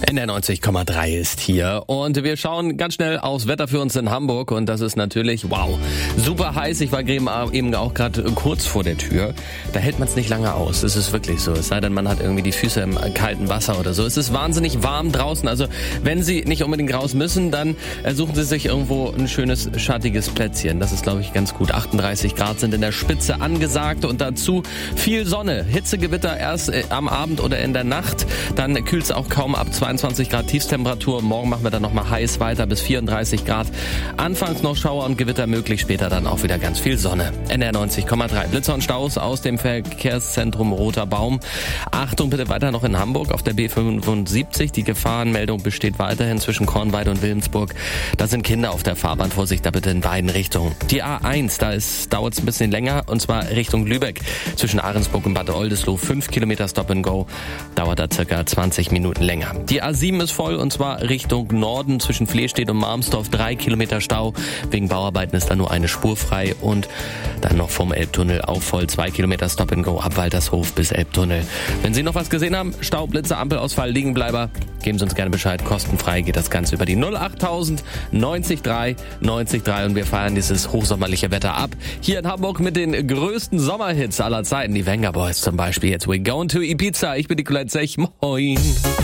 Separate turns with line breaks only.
NDR 90,3 ist hier und wir schauen ganz schnell aufs Wetter für uns in Hamburg und das ist natürlich, wow, super heiß. Ich war eben auch gerade kurz vor der Tür. Da hält man es nicht lange aus. Es ist wirklich so. Es sei denn, man hat irgendwie die Füße im kalten Wasser oder so. Es ist wahnsinnig warm draußen. Also wenn Sie nicht unbedingt raus müssen, dann suchen Sie sich irgendwo ein schönes, schattiges Plätzchen. Das ist, glaube ich, ganz gut. 38 Grad sind in der Spitze angesagt und dazu viel Sonne. Hitzegewitter erst am Abend oder in der Nacht. Dann kühlt es auch kaum ab. 22 Grad Tiefstemperatur. Morgen machen wir dann nochmal heiß weiter bis 34 Grad. Anfangs noch Schauer und Gewitter möglich, später dann auch wieder ganz viel Sonne. NDR 90,3. Blitzer und Staus aus dem Verkehrszentrum Roter Baum. Achtung bitte weiter noch in Hamburg auf der B75. Die Gefahrenmeldung besteht weiterhin zwischen Kornweide und Wilhelmsburg. Da sind Kinder auf der Fahrbahn. Vorsicht da bitte in beiden Richtungen. Die A1, dauert es ein bisschen länger und zwar Richtung Lübeck. Zwischen Ahrensburg und Bad Oldesloe 5 Kilometer Stop and Go. Dauert da circa 20 Minuten länger. Die A7 ist voll und zwar Richtung Norden zwischen Flehstedt und Marmsdorf 3 Kilometer Stau. Wegen Bauarbeiten ist da nur eine Spur frei und dann noch vom Elbtunnel auch voll 2 Kilometer Stop and Go ab Waltershof bis Elbtunnel. Wenn Sie noch was gesehen haben, Stau, Blitze, Ampelausfall, Liegenbleiber, geben Sie uns gerne Bescheid. Kostenfrei geht das Ganze über die 08000 90 3 90 3 und wir feiern dieses hochsommerliche Wetter ab. Hier in Hamburg mit den größten Sommerhits aller Zeiten. Die Venga Boys zum Beispiel. Jetzt We're Going to Ibiza. Ich bin die Colette Sech. Moin.